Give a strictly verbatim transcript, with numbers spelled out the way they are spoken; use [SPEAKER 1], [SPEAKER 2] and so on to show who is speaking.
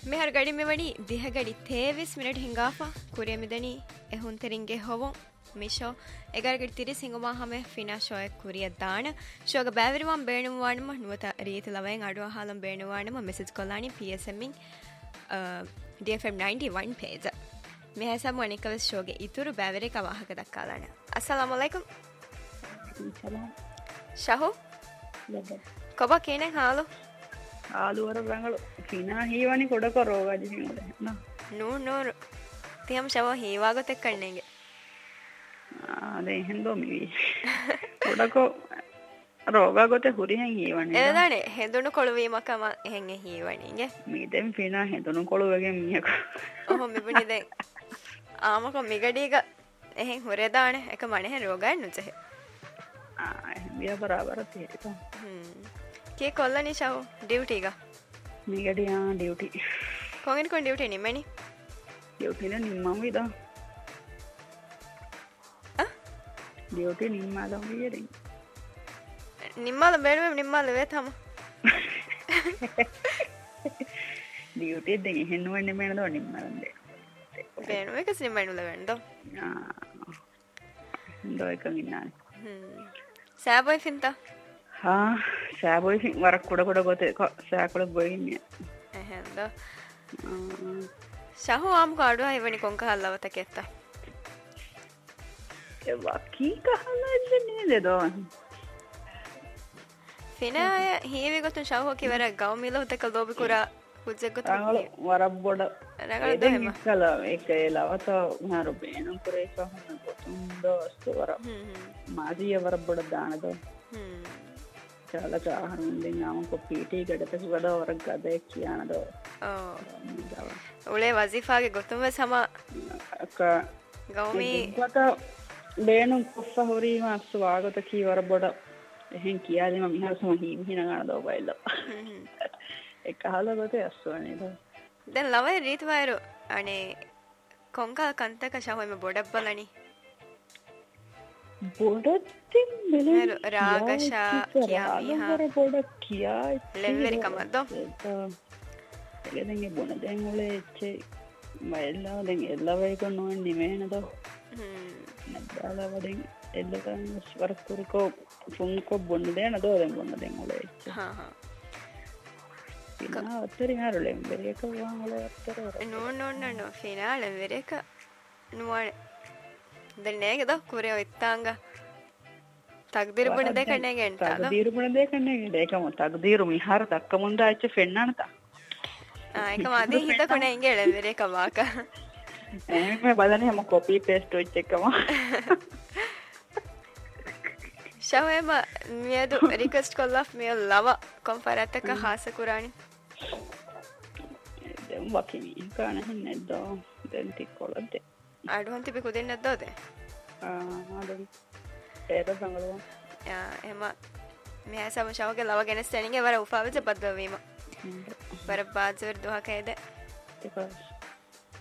[SPEAKER 1] මෙහර ගඩි මෙවැනි දිහ ගඩි තේවිස් මිනිට හිංගාෆා කුරිය මිදනි එහුන් තෙරින්ගේ හොවොන් මිෂෝ එගරගඩි තිරිස් හිඟුමා හමෙ ෆිනා ෂෝය කුරිය දාන ෂෝග බෑවිරිවන් බේණුවානම නුවත රීති ලවයෙන් අඩුව හාලම් බේණුවානම message කොලානි psmin dfm ninety-one page මෙහසම වනිකවස් ෂෝගේ ඉතුරු බෑවිරේ කවාහක දක්කාලාන අස්සලාමු අලයිකුම් ෂහු කොබ කේනේ හාලු
[SPEAKER 2] ආලුවර බංගල ෆිනා හීවනි කොඩක රෝගාජි හිමුද නා
[SPEAKER 1] නෝ නෝ තියම් ෂව හීවාගත එක්කන්නේගේ
[SPEAKER 2] අదే හෙන්දෝ මිවි කොඩක රෝගාගත හුරිහෙන් හීවනි
[SPEAKER 1] එදානේ හෙඳුණු කොළුවීමකම එහෙන් හීවනිගේ
[SPEAKER 2] මීදෙන් ෆිනා හෙඳුණු කොළුවගෙන් මියක
[SPEAKER 1] ඔහො මෙබුනි දැන් ආමක මිගඩීක එහෙන් හොරේ දාන එක මනේ රෝගයන් නුචෙ
[SPEAKER 2] ආ මිය බරාබර තේරිත
[SPEAKER 1] හ්ම් के कोल्ला नहीं चाहो ड्यूटी का
[SPEAKER 2] मिगड़ी हाँ ड्यूटी
[SPEAKER 1] कौन कौन ड्यूटी नहीं मैंने
[SPEAKER 2] ड्यूटी ने निम्मा भी था
[SPEAKER 1] आ
[SPEAKER 2] ड्यूटी निम्मा तो भी है
[SPEAKER 1] निम्मा तो बैठ में निम्मा ले था हम
[SPEAKER 2] ड्यूटी देंगे हिंदू ने मैंने तो निम्मा दे
[SPEAKER 1] बैठ में किसने मैंने ले बैठ दो
[SPEAKER 2] हाँ दो एक मिनट
[SPEAKER 1] हम्म साब है फिर
[SPEAKER 2] हाँ සෑබොයි වරක් කුඩ කුඩ ගොතේ සෑකුඩ බොයින්නේ
[SPEAKER 1] එහෙන්ද ෂහු ආම් කාඩු හයිවනි කොංක හල්ලවත කෙත්ත
[SPEAKER 2] ඒ වකී කහලා ඉන්නේ නේද
[SPEAKER 1] ෆිනාය හීවි ගොතුන් ෂහු කිවර ගව මිල උතක ලෝබි කුරා කුජෙක් ගොතුන්
[SPEAKER 2] අංගල වරක් බොඩ
[SPEAKER 1] රගල දෙම
[SPEAKER 2] කලා ඒක ලවත උනාරු බේනම් කරේ කහන ගොතුන් දොස්ත වර මාදිය වර බොඩ දානද
[SPEAKER 1] හ්ම්
[SPEAKER 2] చాలా చాహరుంది నామకు పీటీ గడత కూడా వరకు గదే కియానదో
[SPEAKER 1] ఓ ఉలే వజీఫాಗೆ ಗೊತ್ತುಂಬ ಸಮ
[SPEAKER 2] ಅಕ್ಕ
[SPEAKER 1] ಗೌಮಿ
[SPEAKER 2] ಗತ ಬೇನು ಕೊಫ ಹೊರಿ ಮಾ ಸ್ವಾಗತ ಕಿ ವರ ಬಡ එහෙන් කියාදේ මම ඉහළ සම හි හින ගන්න දෝ බයිල ඒක අහලා ගොතේ අස්සෝනේ ද
[SPEAKER 1] දැන් ලවයි රීත් වයරු අනේ කොංකා කන්තක ෂහොයිම බොඩක් බලනි
[SPEAKER 2] බොඩත්තින් මෙලෙ
[SPEAKER 1] රාගෂා කියා මිහා
[SPEAKER 2] බොඩක් කියා
[SPEAKER 1] ලෙවරි කමද්ද
[SPEAKER 2] එලෙදෙන් බොන දැන් ඔලේ එච්චේ මයිල්ලා දැන් එල්ලවයි කොනෝන් නිමේනද
[SPEAKER 1] හ්ම්
[SPEAKER 2] නබ්බාලා වදින් එල්ලකන් ස්වරකුරිකෝ ෆුන්කෝ බොන්න දෙන දෝ දැන් බොන්න දැන් ඔලේ එච්චේ
[SPEAKER 1] හා හා
[SPEAKER 2] ෆිනා අතරේ නරලෙන් බෙරේක වාන් ඔලේ අතර
[SPEAKER 1] නෝ නෝ නෝ නෝ ෆිනා ලෙවරේක නුවණ දැන් නේද කුරේ ඉත්තාංග තක්දීරු බුණ දෙකන්නේ ගෙන්ට
[SPEAKER 2] තක්දීරු බුණ දෙකන්නේ ඒකම තක්දීරු මිහාර දක්ක මුන්දා ඇච්ච ෆෙන්නනත
[SPEAKER 1] ආ ඒක මාදී හිත කොනේ ඉංගේ ලෙවරේ කවාක
[SPEAKER 2] එහෙම බලන්නේ හැම කොපි පේස්ට් වෙච්ච එකම
[SPEAKER 1] ෂවෙම මියදු රික්වෙස්ට් කොල්ලා මිය ලව කොන්ෆරන්ස් එක හාස කුරානි
[SPEAKER 2] දැන් වකිමි කන හෙන්නේද දැන් තිකොලද
[SPEAKER 1] අඩුවන් තිබි කුදෙන්නේ නැද්දෝද
[SPEAKER 2] ආ ආදම් ඒක සංගලුවා
[SPEAKER 1] යා එම මෙයා සමශවගේ ලව ගැන ස්ටැනින්ගේ වර උපාවෙච්ච බද්දවීම වර බාජවර දුහකයිද
[SPEAKER 2] ඒක